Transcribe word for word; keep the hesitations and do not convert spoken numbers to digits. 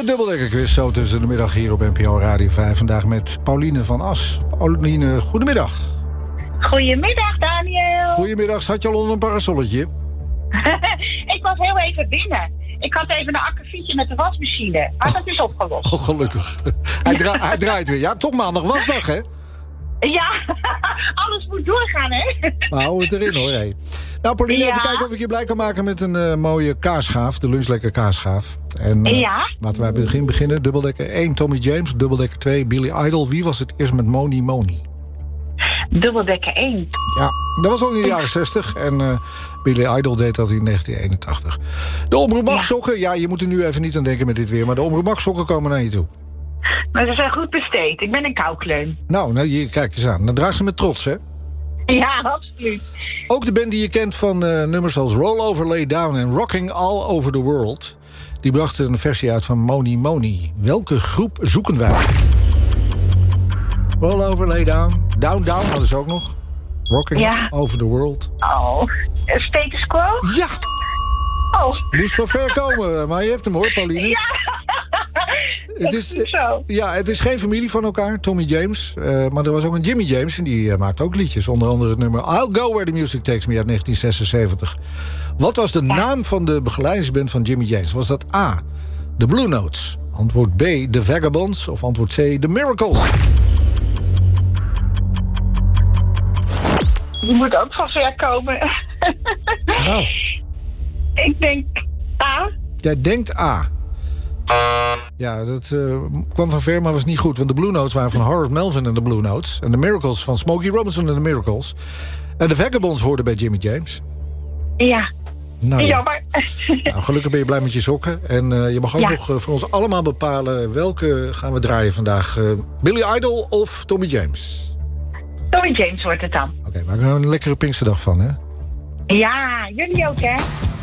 Dubbeldekker quiz zo tussen de middag hier op N P O Radio vijf. Vandaag met Pauline van As. Pauline, goedemiddag. Goedemiddag, Daniel. Goedemiddag, zat je al onder een parasolletje? Ik was heel even binnen. Ik had even een akkefietje met de wasmachine. Maar dat is opgelost. Oh, gelukkig. Hij, dra- hij draait weer. Ja, toch maandag wasdag, hè? Ja, alles moet doorgaan, hè? Maar hou het erin, hoor. Hey. Nou, Pauline, Ja. even kijken of ik je blij kan maken met een uh, mooie kaasschaaf. De lunchlekker kaasschaaf. En uh, Ja. laten wij bij het begin beginnen. Dubbeldekker één, Tommy James. Dubbeldekker twee, Billy Idol. Wie was het eerst met Moni Moni? Dubbeldekker één. Ja, dat was al in de jaren zestig. En uh, Billy Idol deed dat in negentien eenentachtig. De Omroep Max sokken. Ja, je moet er nu even niet aan denken met dit weer. Maar de Omroep Max sokken komen naar je toe. Maar ze zijn goed besteed. Ik ben een koukleun. Nou, nou hier, kijk eens aan. Dan draagt ze met trots, hè? Ja, absoluut. Ook de band die je kent van uh, nummers als Roll Over, Lay Down en Rocking All Over the World. Die brachten een versie uit van Moni Moni. Welke groep zoeken wij? Roll Over, Lay Down. Down, Down, dat is ook nog. Rocking Ja. All Over the World. Oh, status quo? Ja! Oh, Moest van ver komen, maar je hebt hem hoor, Pauline. ja. Het is, Dat zo. ja, het is geen familie van elkaar, Tommy James. Uh, maar er was ook een Jimmy James en die uh, maakt ook liedjes. Onder andere het nummer I'll Go Where the Music Takes Me uit negentien zesenzeventig. Wat was de naam van de begeleidingsband van Jimmy James? Was dat A, The Blue Notes? Antwoord B, The Vagabonds? Of antwoord C, The Miracles? Je moet ook van ver komen. Nou, Ik denk A. jij denkt A. Ja, dat uh, kwam van ver, maar was niet goed. Want de Blue Notes waren van Harold Melvin en de Blue Notes. En de Miracles van Smokey Robinson en de Miracles. En de Vagabonds hoorden bij Jimmy James. Ja. Nou, ja. Jammer. Nou, gelukkig ben je blij met je sokken. En uh, je mag ook Ja. nog uh, voor ons allemaal bepalen... welke gaan we draaien vandaag. Uh, Billy Idol of Tommy James? Tommy James wordt het dan. Oké, okay, maak er nou een lekkere Pinksterdag van, hè? Ja, jullie ook, hè?